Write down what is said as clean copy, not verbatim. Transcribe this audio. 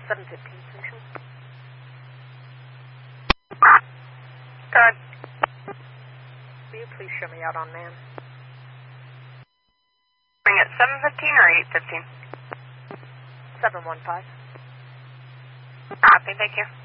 715 Central. Good. Will you please show me out on man? Bring it 715 or 815? 715. Copy, thank you.